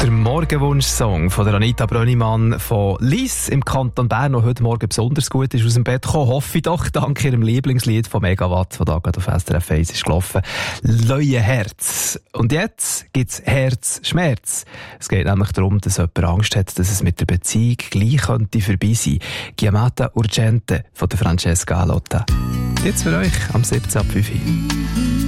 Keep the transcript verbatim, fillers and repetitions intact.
Der Morgenwunsch-Song von der Anita Brönnimann von Lies im Kanton Bern, der heute Morgen besonders gut ist aus dem Bett gekommen. Hoffe ich doch, dank ihrem Lieblingslied von Megawatt, das da gerade auf S R F eins ist gelaufen. Leue Herz. Und jetzt gibt's Herzschmerz. Es geht nämlich darum, dass jemand Angst hat, dass es mit der Beziehung gleich könnte vorbei sein. Chiamata Urgente von der Francesca Alotta. Jetzt für euch am siebzehn ab fünf Uhr.